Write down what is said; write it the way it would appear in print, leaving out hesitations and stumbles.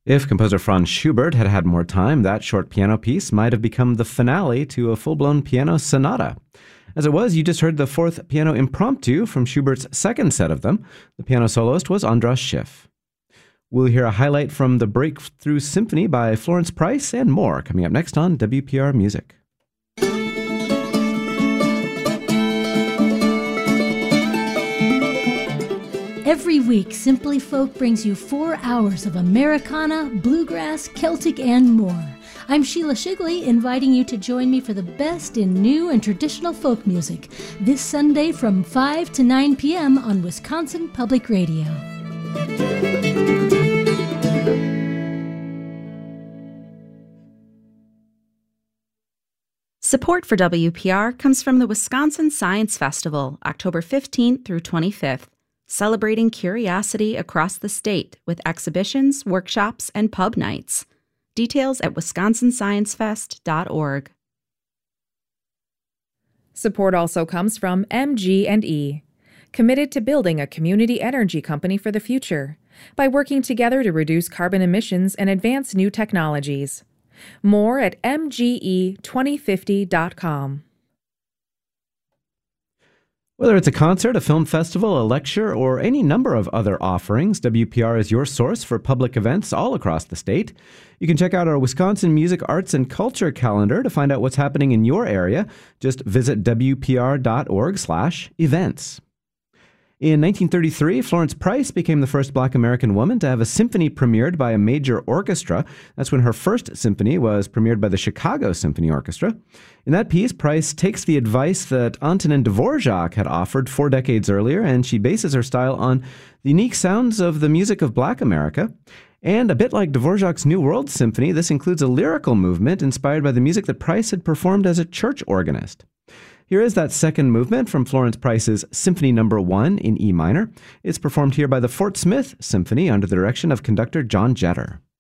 If composer Franz Schubert had had more time, that short piano piece might have become the finale to a full-blown piano sonata. As it was, you just heard the fourth piano impromptu from Schubert's second set of them. The piano soloist was Andras Schiff. We'll hear a highlight from the Breakthrough Symphony by Florence Price and more coming up next on WPR Music. Every week, Simply Folk brings you 4 hours of Americana, bluegrass, Celtic, and more. I'm Sheila Shigley, inviting you to join me for the best in new and traditional folk music this Sunday from 5 to 9 p.m. on Wisconsin Public Radio. Support for WPR comes from the Wisconsin Science Festival, October 15th through 25th. Celebrating curiosity across the state with exhibitions, workshops, and pub nights. Details at wisconsinsciencefest.org. Support also comes from MG&E, committed to building a community energy company for the future by working together to reduce carbon emissions and advance new technologies. More at mge2050.com. Whether it's a concert, a film festival, a lecture, or any number of other offerings, WPR is your source for public events all across the state. You can check out our Wisconsin Music, Arts, and Culture calendar to find out what's happening in your area. Just visit wpr.org/events. In 1933, Florence Price became the first Black American woman to have a symphony premiered by a major orchestra. That's when her first symphony was premiered by the Chicago Symphony Orchestra. In that piece, Price takes the advice that Antonin Dvorak had offered 4 decades earlier, and she bases her style on the unique sounds of the music of Black America. And a bit like Dvorak's New World Symphony, this includes a lyrical movement inspired by the music that Price had performed as a church organist. Here is that second movement from Florence Price's Symphony No. 1 in E minor. It's performed here by the Fort Smith Symphony under the direction of conductor John Jetter.